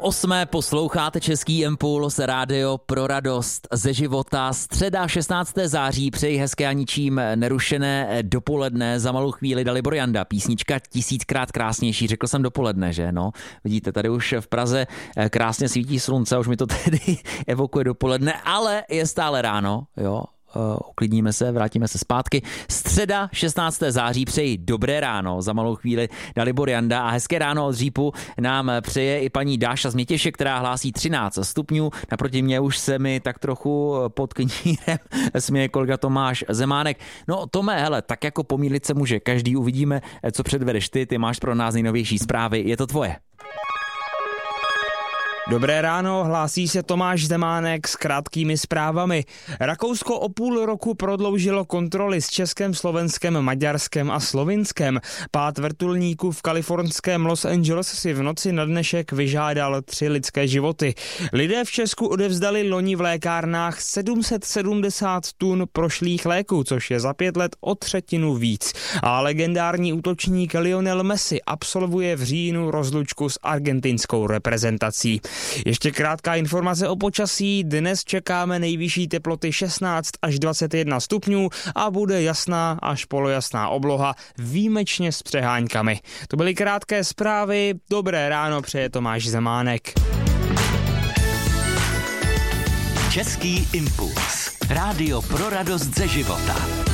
8. posloucháte Český impuls, rádio pro radost ze života. Středa 16. září, přeji hezké a ničím nerušené dopoledne. Za malou chvíli Dalibor Janda, písnička 1000krát krásnější. Řekl jsem dopoledne, že? No, vidíte, tady už v Praze krásně svítí slunce, už mi to tedy evokuje dopoledne, ale je stále ráno, jo. Uklidníme se, vrátíme se zpátky. Středa 16. září, přeji dobré ráno. Za malou chvíli Dalibor Janda a hezké ráno od Řípu nám přeje i paní Dáša z Mětěše, která hlásí 13 stupňů. Naproti mě už se mi tak trochu pod knírem směje kolega Tomáš Zemánek. No Tome, hele, tak jako pomýlit se může každý, uvidíme, co předvedeš ty máš pro nás nejnovější zprávy, je to tvoje. Dobré ráno, hlásí se Tomáš Zemánek s krátkými zprávami. Rakousko o půl roku prodloužilo kontroly s Českem, Slovenskem, Maďarskem a Slovinskem. Pád vrtulníků v kalifornském Los Angeles si v noci na dnešek vyžádal 3 lidské životy. Lidé v Česku odevzdali loni v lékárnách 770 tun prošlých léků, což je za 5 let o 1/3 víc. A legendární útočník Lionel Messi absolvuje v říjnu rozlučku s argentinskou reprezentací. Ještě krátká informace o počasí. Dnes čekáme nejvyšší teploty 16 až 21 stupňů a bude jasná až polojasná obloha, výjimečně s přeháňkami. To byly krátké zprávy. Dobré ráno přeje Tomáš Zemánek. Český impuls. Rádio pro radost ze života.